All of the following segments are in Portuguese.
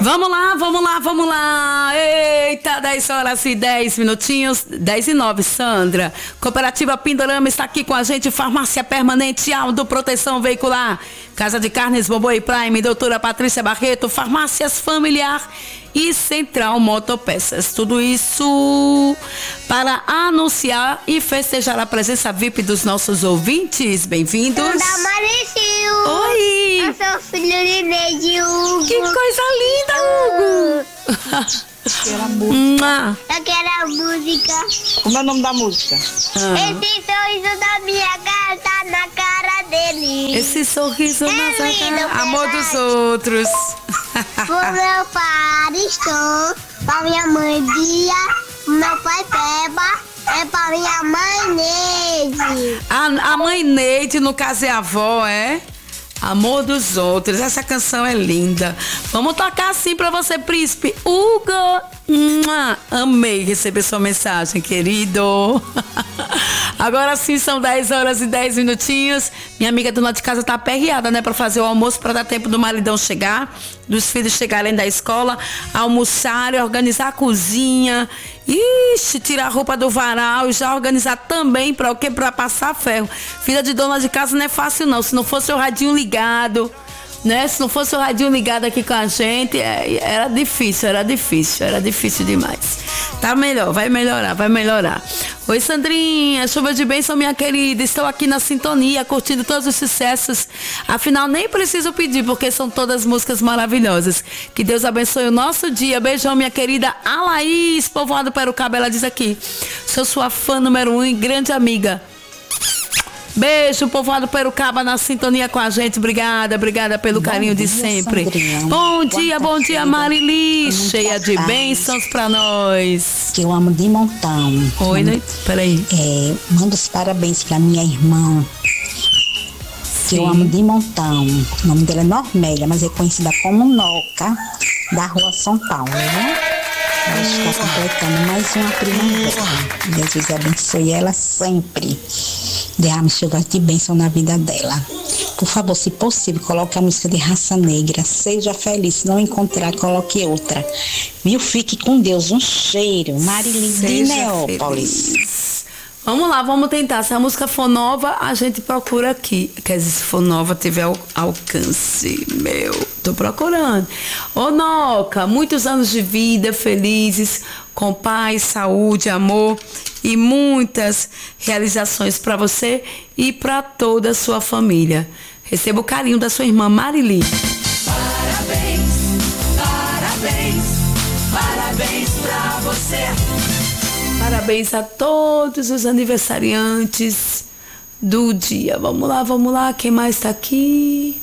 Vamos lá, vamos lá, vamos lá. Eita, 10 horas e 10 minutinhos. 10 e 9, Sandra. Cooperativa Pindorama está aqui com a gente. Farmácia Permanente, Aldo Proteção Veicular. Casa de Carnes Boboi Prime, doutora Patrícia Barreto. Farmácias Familiar e Central Motopeças. Tudo isso para anunciar e festejar a presença VIP dos nossos ouvintes. Bem-vindos. Sandra Maricil. Oi. Eu sou filho de Neide Hugo. Que coisa linda, Hugo. Eu quero a música. Como é o nome da música? Esse sorriso da minha cara tá na cara dele. Esse sorriso na lindo, cara. Amor dos outros. Pro meu pai estou, pra minha mãe Bia, pro meu pai Peba, é pra minha mãe Neide. A mãe Neide, no caso, é a avó, é? Amor dos outros. Essa canção é linda. Vamos tocar assim pra você, príncipe. Hugo. Amei receber sua mensagem, querido. Agora sim, são 10 horas e 10 minutinhos. Minha amiga dona de casa tá aperreada, né? Pra fazer o almoço, pra dar tempo do maridão chegar, dos filhos chegarem da escola, almoçarem, organizar a cozinha. Ixi, tirar a roupa do varal e já organizar também pra o quê? Pra passar ferro. Filha de dona de casa não é fácil, não. Se não fosse o radinho ligado, né? Se não fosse o radinho ligado aqui com a gente, era difícil demais. Tá melhor, vai melhorar. Oi, Sandrinha, chuva de bênção, minha querida. Estou aqui na sintonia, curtindo todos os sucessos. Afinal, nem preciso pedir, porque são todas músicas maravilhosas. Que Deus abençoe o nosso dia. Beijão, minha querida Alaís, povoado Perucaba. Ela diz aqui: sou sua fã número 1 e grande amiga. Beijo, povoado Perucaba na sintonia com a gente. Obrigada pelo carinho de sempre. Sandrinha. Bom dia, Marili. Cheia de bênçãos pra nós. Que eu amo de montão. Oi, né? Peraí. Mando os parabéns pra minha irmã. Que eu amo de montão. O nome dela é Normélia, mas é conhecida como Noca, da rua São Paulo, né? Ela está completando mais uma primavera. Jesus abençoe ela sempre. Derrame chuvas de bênção na vida dela. Por favor, se possível, coloque a música de Raça Negra. Seja feliz. Se não encontrar, coloque outra. Viu? Fique com Deus. Um cheiro. Marili de Neópolis. Feliz. Vamos lá, vamos tentar. Se a música for nova, a gente procura aqui. Quer dizer, se for nova, tiver alcance. Tô procurando. Ô, Noca, muitos anos de vida, felizes, com paz, saúde, amor e muitas realizações para você e para toda a sua família. Receba o carinho da sua irmã Marili. Parabéns para você. Parabéns a todos os aniversariantes do dia. Vamos lá. Quem mais tá aqui?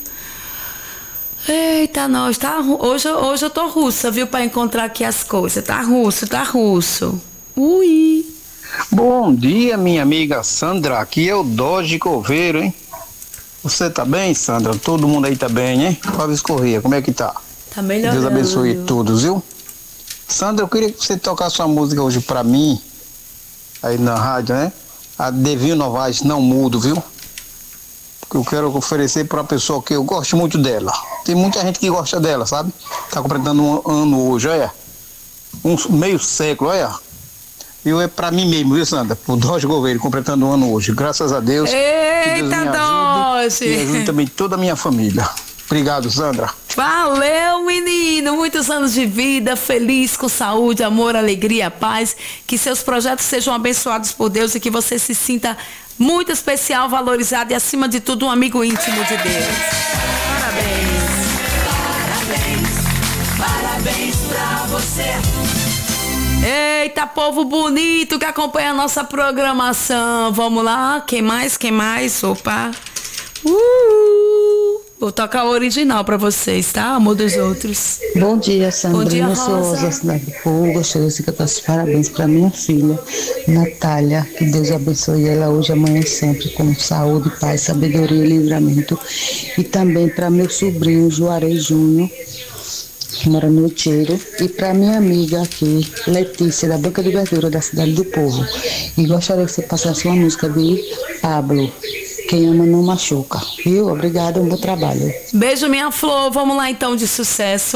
Eita, nós, tá? Hoje eu tô russa, viu? Pra encontrar aqui as coisas. Tá russo. Ui. Bom dia, minha amiga Sandra. Aqui é o Doge Coveiro, hein? Você tá bem, Sandra? Todo mundo aí tá bem, hein? Fábio Corrêa, como é que tá? Tá melhorando. Deus abençoe todos, viu? Sandra, eu queria que você tocasse sua música hoje pra mim, aí na rádio, né? A Devinho Novaes, Não Mudo, viu? Porque eu quero oferecer pra pessoa que eu gosto muito dela. Tem muita gente que gosta dela, sabe? Tá completando um ano hoje, olha. Meio século, olha. E é pra mim mesmo, viu, Sandra? O Doge Goveiro completando um ano hoje. Graças a Deus. Eita, Doge! E ajude também toda a minha família. Obrigado, Sandra. Valeu, menino! Muitos anos de vida, feliz, com saúde, amor, alegria, paz. Que seus projetos sejam abençoados por Deus e que você se sinta muito especial, valorizado e, acima de tudo, um amigo íntimo de Deus. Parabéns pra você. Eita, povo bonito que acompanha a nossa programação. Vamos lá, quem mais? Opa! Vou tocar o original pra vocês, tá? Amor dos outros. Bom dia, Sandrinha. Bom dia, eu sou Rosa, cidade do Povo. Gostaria de cantar os parabéns para minha filha, Natália. Que Deus abençoe ela hoje, amanhã e sempre, com saúde, paz, sabedoria e livramento. E também para meu sobrinho, Juarez Júnior, que mora no Uteiro. E para minha amiga aqui, Letícia, da Banca de Verdura da Cidade do Povo. E gostaria que você passasse uma música de Pablo. Quem ama não machuca, viu? Obrigada, um bom trabalho. Beijo, minha flor. Vamos lá, então, de sucesso.